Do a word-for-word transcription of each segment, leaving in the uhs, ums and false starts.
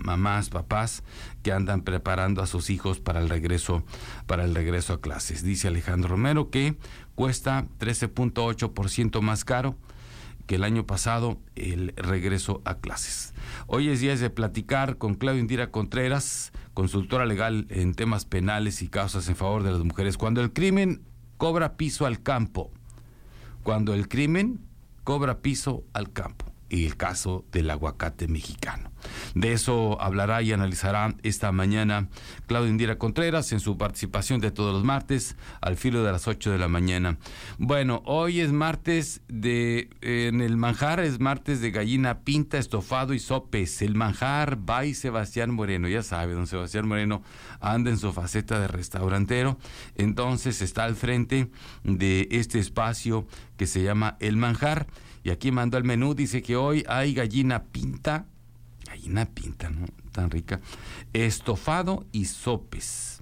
mamás, papás que andan preparando a sus hijos para el regreso, para el regreso a clases. Dice Alejandro Romero que cuesta trece punto ocho por ciento más caro que el año pasado el regreso a clases. Hoy es día de platicar con Claudia Indira Contreras, consultora legal en temas penales y causas en favor de las mujeres. Cuando el crimen cobra piso al campo, cuando el crimen cobra piso al campo. Y el caso del aguacate mexicano. De eso hablará y analizará esta mañana Claudia Indira Contreras en su participación de todos los martes al filo de las ocho de la mañana. Bueno, hoy es martes de, eh, en el manjar es martes de gallina pinta, estofado y sopes. El manjar by Sebastián Moreno. Ya sabe, don Sebastián Moreno anda en su faceta de restaurantero. Entonces está al frente de este espacio que se llama El Manjar. Y aquí mandó el menú, dice que hoy hay gallina pinta, gallina pinta, ¿no? Tan rica, estofado y sopes.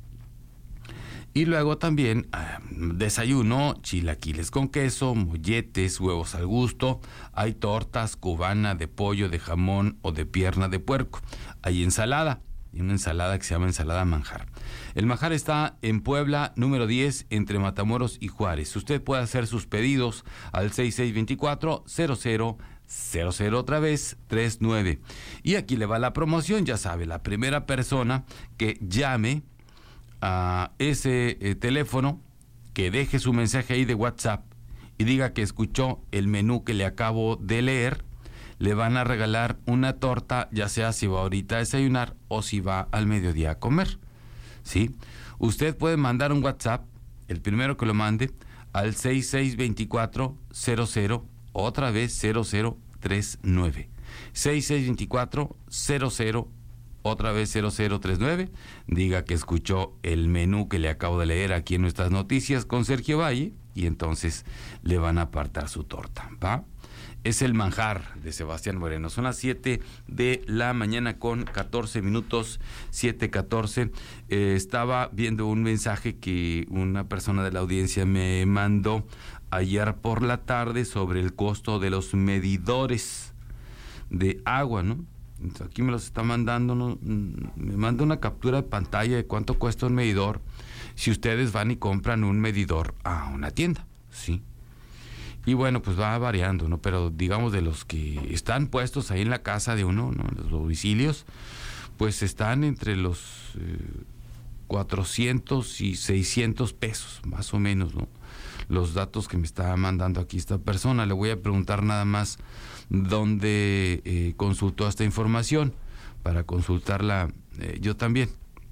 Y luego también eh, desayuno, chilaquiles con queso, molletes, huevos al gusto, hay tortas, cubana de pollo, de jamón o de pierna de puerco. Hay ensalada, y una ensalada que se llama ensalada manjar. El manjar está en Puebla, número diez, entre Matamoros y Juárez. Usted puede hacer sus pedidos al seis seis dos cuatro, cero cero cero cero, otra vez, treinta y nueve. Y aquí le va la promoción, ya sabe, la primera persona que llame a ese eh, teléfono, que deje su mensaje ahí de WhatsApp y diga que escuchó el menú que le acabo de leer, le van a regalar una torta, ya sea si va ahorita a desayunar o si va al mediodía a comer. ¿Sí? Usted puede mandar un WhatsApp, el primero que lo mande, al seis seis dos cuatro, cero cero, otra vez cero cero treinta y nueve. seis seis dos cuatro, cero cero, otra vez cero cero treinta y nueve. Diga que escuchó el menú que le acabo de leer aquí en nuestras noticias con Sergio Valle y entonces le van a apartar su torta, ¿va? Es el manjar de Sebastián Moreno. Son las siete de la mañana con catorce minutos, siete catorce. Eh, estaba viendo un mensaje que una persona de la audiencia me mandó ayer por la tarde sobre el costo de los medidores de agua, ¿no? Entonces, aquí me los está mandando, ¿no? Me manda una captura de pantalla de cuánto cuesta un medidor si ustedes van y compran un medidor a una tienda, ¿sí? Y bueno, pues va variando, ¿no? Pero digamos de los que están puestos ahí en la casa de uno, ¿no? Los domicilios, pues están entre los eh, cuatrocientos y seiscientos pesos, más o menos, ¿no? Los datos que me está mandando aquí esta persona. Le voy a preguntar nada más dónde eh, consultó esta información para consultarla eh, yo también.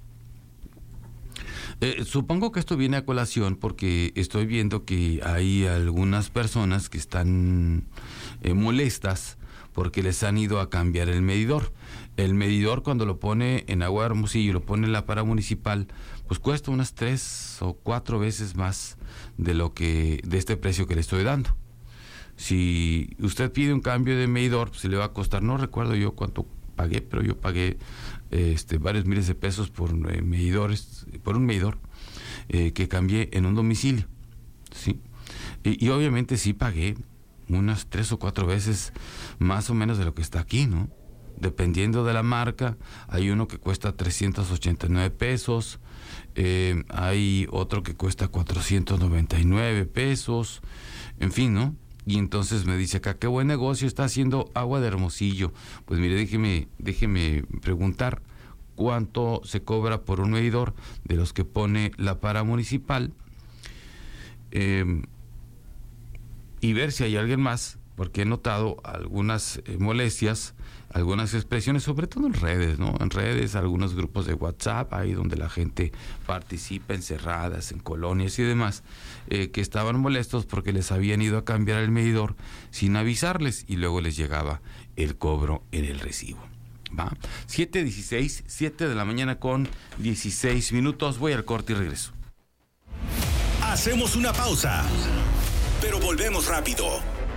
Eh, supongo que esto viene a colación porque estoy viendo que hay algunas personas que están eh, molestas porque les han ido a cambiar el medidor. El medidor, cuando lo pone en Agua de Hermosillo y lo pone en la para municipal, pues cuesta unas tres o cuatro veces más de lo que, de este precio que le estoy dando. Si usted pide un cambio de medidor, pues le va a costar, no recuerdo yo cuánto pagué, pero yo pagué este varios miles de pesos por eh, medidores, por un medidor eh, que cambié en un domicilio, sí, y, y obviamente sí pagué unas tres o cuatro veces más o menos de lo que está aquí, ¿no? Dependiendo de la marca, hay uno que cuesta trescientos ochenta y nueve pesos, eh, hay otro que cuesta cuatrocientos noventa y nueve pesos, en fin, ¿no? Y entonces me dice acá, qué buen negocio está haciendo Agua de Hermosillo. Pues mire, déjeme, déjeme preguntar cuánto se cobra por un medidor de los que pone la para municipal eh, y ver si hay alguien más, porque he notado algunas eh, molestias, algunas expresiones, sobre todo en redes, ¿no? En redes, algunos grupos de WhatsApp, ahí donde la gente participa, encerradas, en colonias y demás, eh, que estaban molestos porque les habían ido a cambiar el medidor sin avisarles y luego les llegaba el cobro en el recibo. ¿Va? siete dieciséis, siete de la mañana con dieciséis minutos. Voy al corte y regreso. Hacemos una pausa, pero volvemos rápido.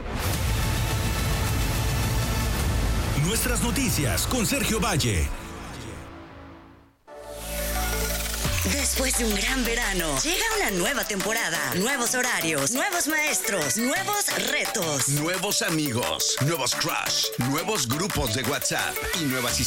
Nuestras noticias con Sergio Valle. Después de un gran verano, llega una nueva temporada, nuevos horarios, nuevos maestros, nuevos retos, nuevos amigos, nuevos crush, nuevos grupos de WhatsApp y nuevas